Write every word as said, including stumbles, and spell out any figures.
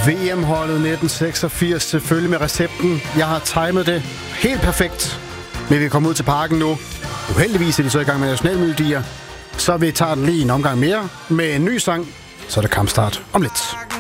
V M-holdet nitten seksogfirs, selvfølgelig med recepten. Jeg har timet det helt perfekt. Men vi kommer ud til parken nu. Uheldigvis er de så i gang med nationalmelodier. Så vi tager den lige en omgang mere med en ny sang. Så er det kampstart om lidt.